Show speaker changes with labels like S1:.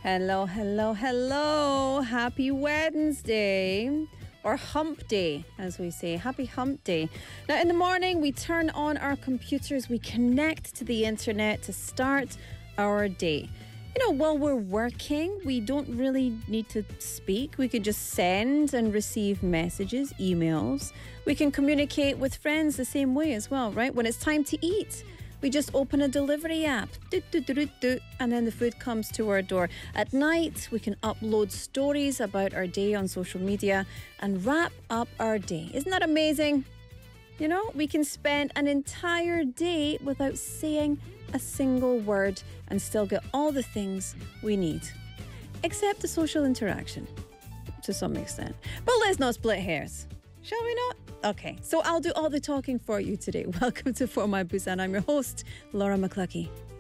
S1: Hello, hello, hello. Happy Wednesday. Or hump day, as we say. Happy hump day. Now, in the morning, we turn on our computers, we connect to the internet to start our day. You know, while we're working, we don't really need to speak. We can just send and receive messages, emails. We can communicate with friends the same way as well, right? When it's time to eat, we just open a delivery app, and then the food comes to our door. At night, we can upload stories about our day on social media and wrap up our day. Isn't that amazing? You know, we can spend an entire day without saying a single word and still get all the things we need, except the social interaction to some extent. But let's not split hairs. Shall we not? Okay, so I'll do all the talking for you today. Welcome to For My Busan. I'm your host, Laura McCluskey.